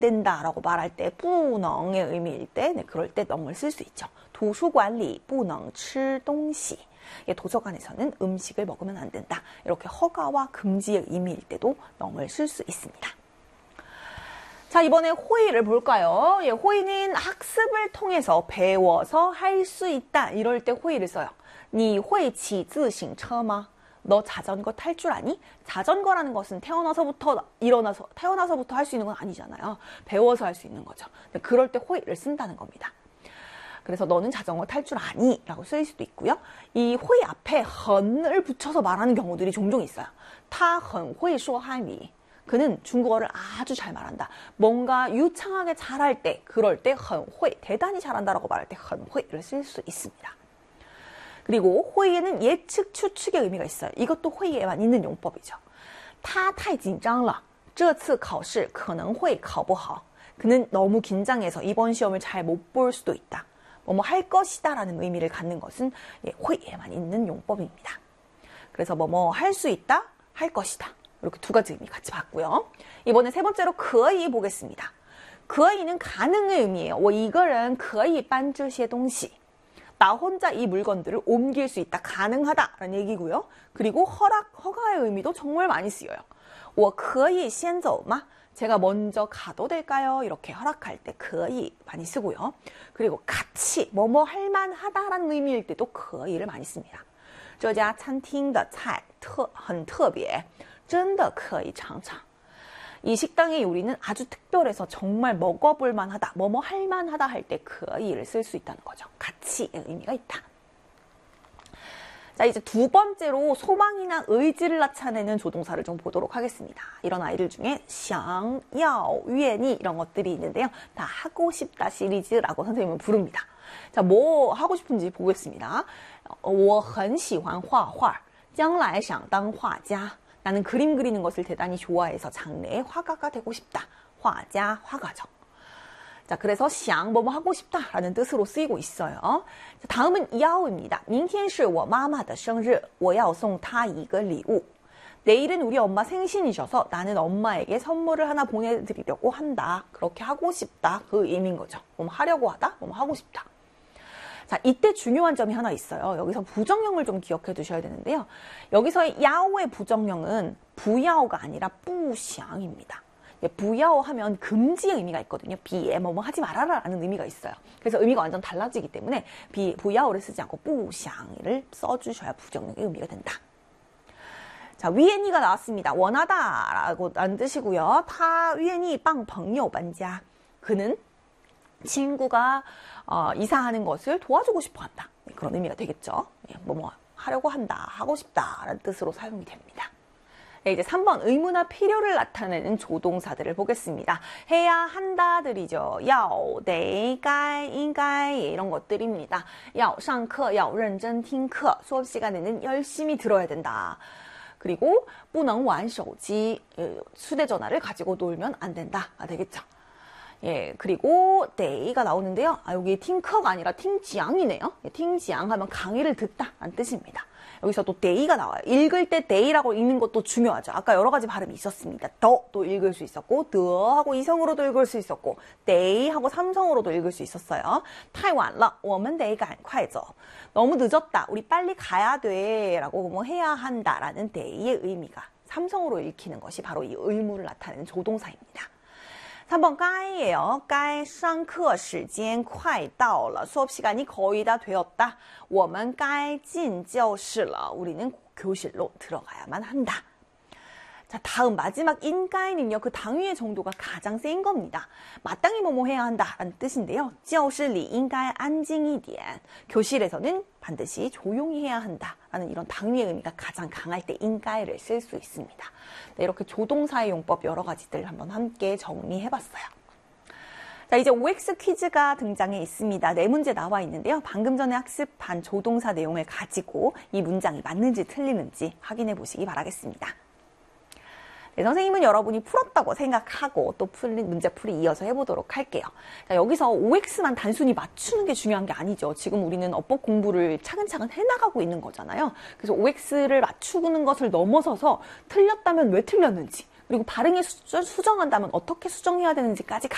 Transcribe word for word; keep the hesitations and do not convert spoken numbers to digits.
된다라고 말할 때 不能의 의미일 때 네, 그럴 때能을 쓸 수 있죠. 도서관리 不能吃东西. 예, 도서관에서는 음식을 먹으면 안 된다. 이렇게 허가와 금지의 의미일 때도能을 쓸 수 있습니다. 자, 이번에 호의를 볼까요? 예, 호의는 학습을 통해서 배워서 할 수 있다. 이럴 때 호의를 써요. 你会骑自行车吗? 너 자전거 탈 줄 아니? 자전거라는 것은 태어나서부터 일어나서 태어나서부터 할 수 있는 건 아니잖아요. 배워서 할 수 있는 거죠. 그럴 때 호의를 쓴다는 겁니다. 그래서 너는 자전거 탈 줄 아니? 라고 쓸 수도 있고요. 이 호의 앞에 很을 붙여서 말하는 경우들이 종종 있어요. 他很会说汉语. 그는 중국어를 아주 잘 말한다. 뭔가 유창하게 잘할 때, 그럴 때 很会, 대단히 잘한다라고 말할 때 很会를 쓸 수 있습니다. 그리고 호의에는 예측, 추측의 의미가 있어요. 이것도 호의에만 있는 용법이죠. 他太紧张了这次考试可能会考不好. 그는 너무 긴장해서 이번 시험을 잘 못 볼 수도 있다. 뭐뭐 할 것이다 라는 의미를 갖는 것은 예, 호의에만 있는 용법입니다. 그래서 뭐뭐 할 수 있다, 할 것이다. 이렇게 두 가지 의미 같이 봤고요. 이번에 세 번째로 可以 보겠습니다. 可以는 가능의 의미예요. 我一个人可以搬这些东西. 나 혼자 이 물건들을 옮길 수 있다, 가능하다라는 얘기고요. 그리고 허락, 허가의 의미도 정말 많이 쓰여요. 我可以先走吗? 제가 먼저 가도 될까요? 이렇게 허락할 때 可以 많이 쓰고요. 그리고 같이 뭐뭐 할 만하다라는 의미일 때도 可以를 많이 씁니다. 这家餐厅的菜特很特别真的可以尝尝. 이 식당의 요리는 아주 특별해서 정말 먹어볼 만하다, 뭐뭐 할 만하다 할 때 可以를 쓸 수 있다는 거죠. 같이의 의미가 있다. 자, 이제 두 번째로 소망이나 의지를 나타내는 조동사를 좀 보도록 하겠습니다. 이런 아이들 중에 想要愿意 이런 것들이 있는데요. 다 하고 싶다 시리즈라고 선생님은 부릅니다. 자, 뭐 하고 싶은지 보겠습니다. 我很喜欢画画将来想当画家. 나는 그림 그리는 것을 대단히 좋아해서 장래의 화가가 되고 싶다. 화자, 화가죠. 자, 그래서 想 뭐뭐 하고 싶다라는 뜻으로 쓰이고 있어요. 자, 다음은 야오입니다. 明天是我妈妈的生日我要送她一个礼物. 내일은 우리 엄마 생신이셔서 나는 엄마에게 선물을 하나 보내드리려고 한다. 그렇게 하고 싶다. 그 의미인 거죠. 뭐뭐 하려고 하다, 뭐뭐 하고 싶다. 자, 이때 중요한 점이 하나 있어요. 여기서 부정형을 좀 기억해 두셔야 되는데요. 여기서의 야오의 부정형은 부야오가 아니라 뿌샹입니다. 예, 부야오 하면 금지의 의미가 있거든요. 비에 뭐뭐 하지 말아라 라는 의미가 있어요. 그래서 의미가 완전 달라지기 때문에 비, 부야오를 쓰지 않고 뿌샹을 써주셔야 부정형의 의미가 된다. 자, 위엔이가 나왔습니다. 원하다 라고 라는 뜻이고요. 타 위엔이 빵朋友搬家. 그는 친구가 어, 이사하는 것을 도와주고 싶어 한다. 네, 그런 의미가 되겠죠. 네, 뭐, 뭐 하려고 한다, 하고 싶다 라는 뜻으로 사용이 됩니다. 네, 이제 삼 번 의무나 필요를 나타내는 조동사들을 보겠습니다. 해야 한다들이죠. 要, 得, 该, 应该 이런 것들입니다. 要上课,要认真听课. 수업 시간에는 열심히 들어야 된다. 그리고 不能玩手机, 휴대전화를 가지고 놀면 안 된다. 아, 되겠죠. 예, 그리고 데이가 나오는데요. 아, 여기 팅커가 아니라 팅지앙이네요. 예, 팅지앙 하면 강의를 듣다 라는 뜻입니다. 여기서 또 데이가 나와요. 읽을 때 데이라고 읽는 것도 중요하죠. 아까 여러 가지 발음이 있었습니다. 더도 읽을 수 있었고, 더하고 이성으로도 읽을 수 있었고, 데이하고 삼성으로도 읽을 수 있었어요. 太晚了,我们得赶快走. 너무 늦었다. 우리 빨리 가야 돼. 라고 뭐 해야 한다. 라는 데이의 의미가 삼성으로 읽히는 것이 바로 이 의무를 나타내는 조동사입니다. 삼 번该예요. 该上课时间快到了. 수업 시간이 거의 다 되었다. 我们该进教室了. 우리는 교실로 들어가야만 한다. 자, 다음 마지막 인가이는요. 그 당위의 정도가 가장 센 겁니다. 마땅히 뭐뭐 해야 한다라는 뜻인데요. 教室里应该安静一点. 교실에서는 반드시 조용히 해야 한다라는 이런 당위의 의미가 가장 강할 때 인가이를 쓸 수 있습니다. 네, 이렇게 조동사의 용법 여러 가지들 한번 함께 정리해봤어요. 자, 이제 오엑스 퀴즈가 등장해 있습니다. 네 문제 나와 있는데요. 방금 전에 학습한 조동사 내용을 가지고 이 문장이 맞는지 틀리는지 확인해 보시기 바라겠습니다. 네, 선생님은 여러분이 풀었다고 생각하고 또 풀린 문제풀이 이어서 해보도록 할게요. 자, 여기서 오엑스만 단순히 맞추는 게 중요한 게 아니죠. 지금 우리는 어법 공부를 차근차근 해나가고 있는 거잖아요. 그래서 오엑스를 맞추는 것을 넘어서서 틀렸다면 왜 틀렸는지, 그리고 발음에 수정한다면 어떻게 수정해야 되는지까지